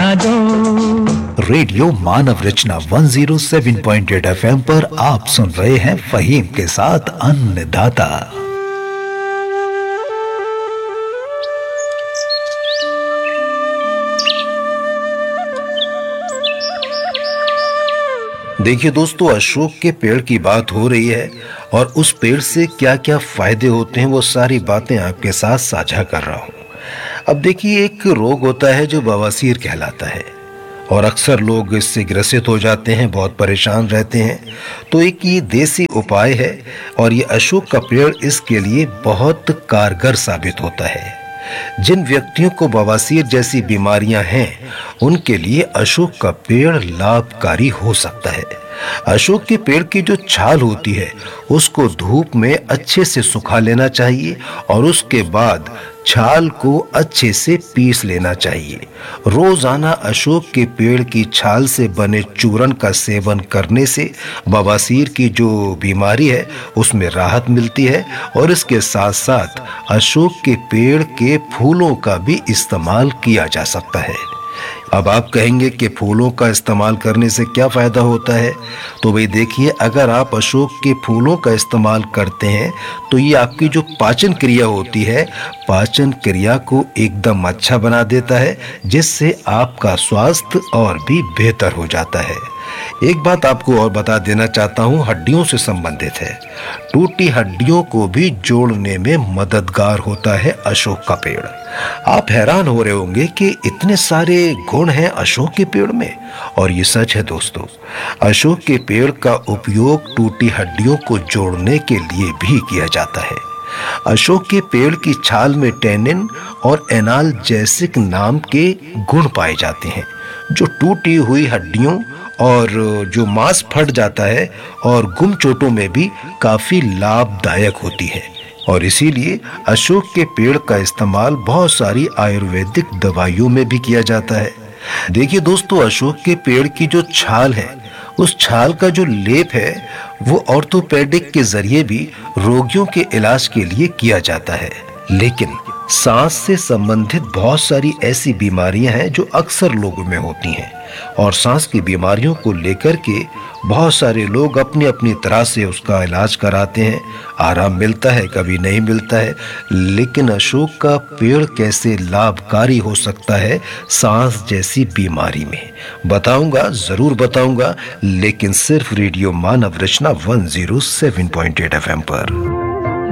बना दो। रेडियो मानव रचना 107.8 FM पर आप सुन रहे हैं फहीम के साथ अन्नदाता। देखिए दोस्तों, अशोक के पेड़ की बात हो रही है और उस पेड़ से क्या क्या फायदे होते हैं वो सारी बातें आपके साथ साझा कर रहा हूँ। अब देखिए, एक रोग होता है जो बवासीर कहलाता है और अक्सर लोग इससे ग्रसित हो जाते हैं, बहुत परेशान रहते हैं। तो एक ये देसी उपाय है और ये अशोक का पेड़ इसके लिए बहुत कारगर साबित होता है। जिन व्यक्तियों को बवासीर जैसी बीमारियां हैं उनके लिए अशोक का पेड़ लाभकारी हो सकता है। अशोक के पेड़ की जो छाल होती है उसको धूप में अच्छे से सुखा लेना चाहिए और उसके बाद छाल को अच्छे से पीस लेना चाहिए। रोजाना अशोक के पेड़ की छाल से बने चूर्ण का सेवन करने से बवासीर की जो बीमारी है उसमें राहत मिलती है और इसके साथ साथ अशोक के पेड़ के फूलों का भी इस्तेमाल किया जा सकता है। अब आप कहेंगे कि फूलों का इस्तेमाल करने से क्या फायदा होता है? तो भाई देखिए, अगर आप अशोक के फूलों का इस्तेमाल करते हैं तो ये आपकी जो पाचन क्रिया होती है, पाचन क्रिया को एकदम अच्छा बना देता है, जिससे आपका स्वास्थ्य और भी बेहतर हो जाता है। एक बात आपको और बता देना चाहता हूँ, हड्डियों से संबंधित है। टूटी हड्डियों को भी जोड़ने में मददगार होता है अशोक का पेड़। आप हैरान हो रहे होंगे कि इतने सारे गुण हैं अशोक के पेड़ में, और ये सच है दोस्तों। अशोक के पेड़ का उपयोग टूटी हड्डियों को जोड़ने के लिए भी किया जाता है। अशोक के पेड़ की छाल में टैनिन और एनाल्जेसिक नाम के गुण पाए जाते हैं, जो टूटी हुई हड्डियों और जो मांस फट जाता है और गुम चोटों में भी काफी लाभदायक होती है। और इसीलिए अशोक के पेड़ का इस्तेमाल बहुत सारी आयुर्वेदिक दवाइयों में भी किया जाता है। देखिए दोस्तों, अशोक के पेड़ की जो छाल है, उस छाल का जो लेप है वो ऑर्थोपेडिक के जरिए भी रोगियों के इलाज के लिए किया जाता है। लेकिन सांस से संबंधित बहुत सारी ऐसी बीमारियां हैं जो अक्सर लोगों में होती हैं और सांस की बीमारियों को लेकर के बहुत सारे लोग अपनी अपनी तरह से उसका इलाज कराते हैं। आराम मिलता है, कभी नहीं मिलता है। लेकिन अशोक का पेड़ कैसे लाभकारी हो सकता है सांस जैसी बीमारी में, बताऊंगा, जरूर बताऊंगा, लेकिन सिर्फ रेडियो मानव रचना 107.8 FM पर।